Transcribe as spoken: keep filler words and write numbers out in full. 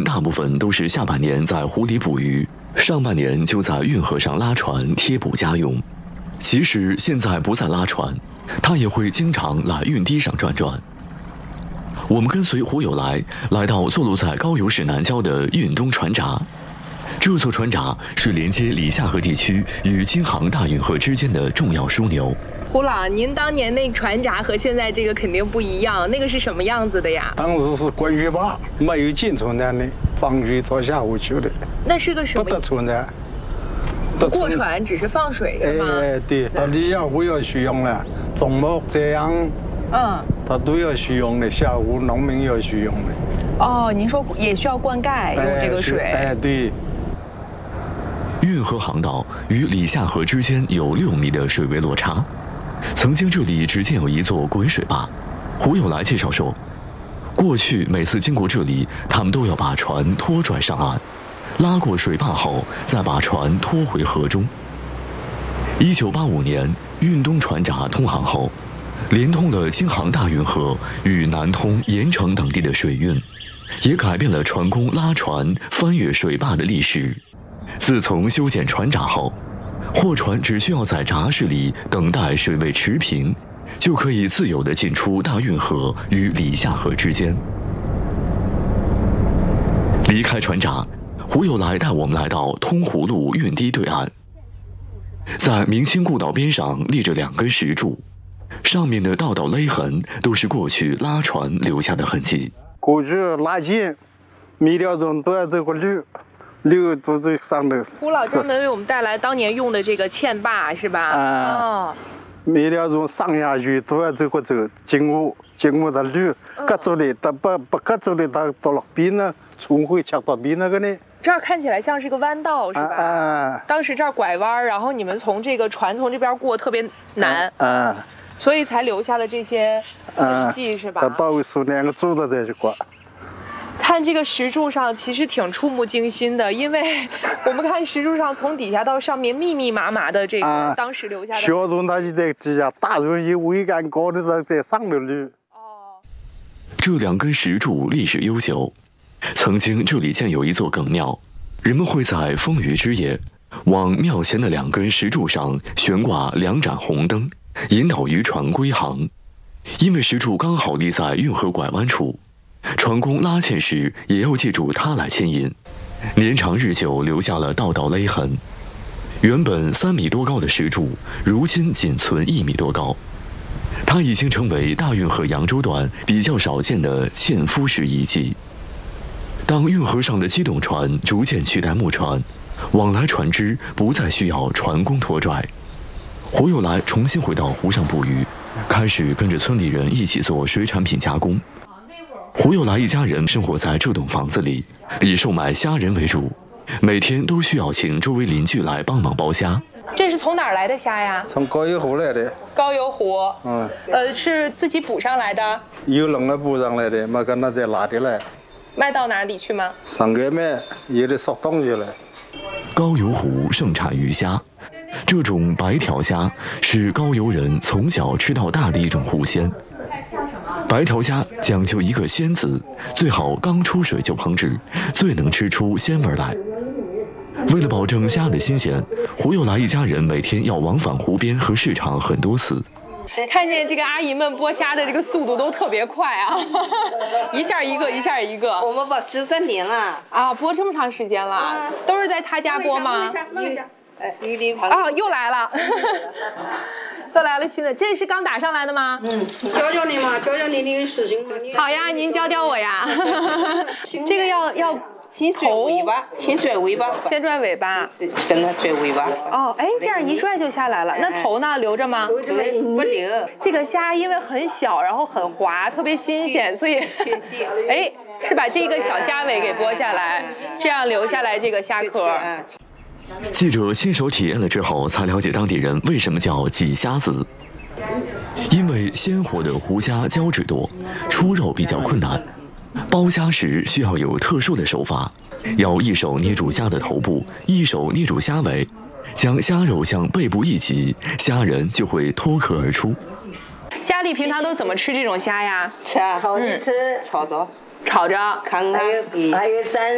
大部分都是下半年在湖里捕鱼，上半年就在运河上拉船贴补家用。即使现在不再拉船，他也会经常来运堤上转转。我们跟随胡友来来到坐落在高邮市南郊的运东船闸。这座船闸是连接里夏河地区与京杭大运河之间的重要枢纽。 胡老，您当年那个船闸和现在这个肯定不一样，那个是什么样子的呀？ 当时是关鱼坝，没有进船的，放鱼到下湖去的。 那是个什么？ 不得船的。 不过船，只是放水是吗？ 哎，对，到里夏湖要需用了，种木这样，嗯，它都要需用的，下湖农民要需用的。 哦，您说也需要灌溉用这个水？ 哎，对。 运河航道与里夏河之间有六米的水位落差。曾经这里只建有一座滚水坝。胡友来介绍说，过去每次经过这里，他们都要把船拖拽上岸，拉过水坝后，再把船拖回河中。一九八五年，运东船闸通航后，连通了京杭大运河与南通、盐城等地的水运，也改变了船工拉船翻越水坝的历史。自从修建船闸后，货船只需要在闸室里等待水位持平，就可以自由地进出大运河与里夏河之间。离开船闸，胡友来带我们来到通湖路运堤对岸。在明清故道边上立着两根石柱，上面的道道勒痕都是过去拉船留下的痕迹。 过去拉线，每条钟都要走过路。六都在上头。 胡老专门为我们带来当年用的这个堑坝是吧？ 啊、哦，每条从上下去都要走过走，经过经过的路，隔住的，它不不隔住的，它到了边呢，船会切到边那个呢。 这儿看起来像是个弯道是吧？ 啊啊、 当时这儿拐弯，然后你们从这个船从这边过特别难， 啊，啊所以才留下了这些痕迹、啊、是吧？ 它到位是两个柱子在这过。 看这个石柱上其实挺触目惊心的，因为我们看石柱上从底下到上面密密麻麻的这个、啊、当时留下的。 小船它就在底下，大船有桅杆高的在在上头溜。 哦，这两根石柱历史悠久，曾经这里建有一座梗庙，人们会在风雨之夜，往庙前的两根石柱上悬挂两盏红灯，引导渔船归航。因为石柱刚好立在运河拐弯处。船工拉纤时也要借助它来牵引，年长日久留下了道道勒痕。原本三米多高的石柱，如今仅存一米多高。它已经成为大运河扬州段比较少见的纤夫式遗迹。当运河上的机动船逐渐取代木船，往来船只不再需要船工拖拽。胡友来重新回到湖上捕鱼，开始跟着村里人一起做水产品加工。胡友来一家人生活在这栋房子里，以售卖虾仁为主，每天都需要请周围邻居来帮忙剥虾。 这是从哪儿来的虾呀？ 从高邮湖来的。 高邮湖， 嗯， 呃，是自己捕上来的？ 有人来捕上来的，没跟他再拿的来。 卖到哪里去吗？ 上街卖，有的烧冻去了。 高邮湖盛产鱼虾，这种白条虾是高邮人从小吃到大的一种湖鲜。白条虾讲究一个鲜字，最好刚出水就烹制，最能吃出鲜味来。为了保证虾的新鲜，胡友来一家人每天要往返湖边和市场很多次。 看见这个阿姨们剥虾的这个速度都特别快啊，一下一个，一下一个。 我们剥几十年了啊，剥这么长时间了，啊、都是在他家剥吗？ 哎，鱼鳞旁啊，又来了。又来了新的，这是刚打上来的吗？ 嗯，教教你嘛，教教你那个事情嘛。 好呀，您教教我呀。这个要要先拽尾巴，先拽尾巴， 先拽尾巴， 跟它拽尾巴。 哦，哎，这样一拽就下来了。那头呢，留着吗？ 不留。 这个虾因为很小，然后很滑，特别新鲜，所以，哎，是把这个小虾尾给剥下来，这样留下来这个虾壳。 记者亲手体验了之后，才了解当地人为什么叫挤虾子。因为鲜活的湖虾胶质多，出肉比较困难，剥虾时需要有特殊的手法，要一手捏住虾的头部，一手捏住虾尾，将虾肉向背部一挤，虾仁就会脱壳而出。 家里平常都怎么吃这种虾呀？ 吃啊，炒着吃，炒着， 炒着， 看看，还有还有蘸。